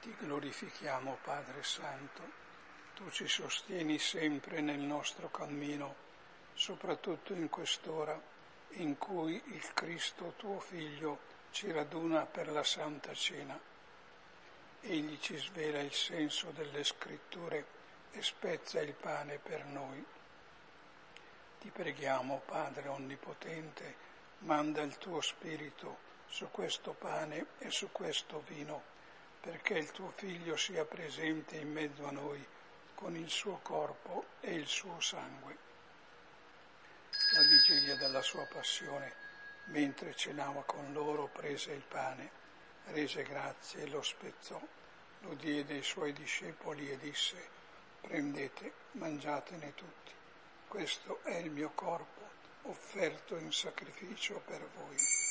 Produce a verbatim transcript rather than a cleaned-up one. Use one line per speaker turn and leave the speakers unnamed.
Ti glorifichiamo, Padre Santo, tu ci sostieni sempre nel nostro cammino, soprattutto in quest'ora in cui il Cristo tuo Figlio ci raduna per la Santa Cena. Egli ci svela il senso delle Scritture e spezza il pane per noi. Ti preghiamo, Padre Onnipotente, manda il tuo Spirito su questo pane e su questo vino, perché il tuo Figlio sia presente in mezzo a noi con il suo corpo e il suo sangue. La vigilia della sua passione, mentre cenava con loro, prese il pane, rese grazie e lo spezzò, lo diede ai suoi discepoli e disse: prendete, mangiatene tutti, questo è il mio corpo, offerto in sacrificio per voi.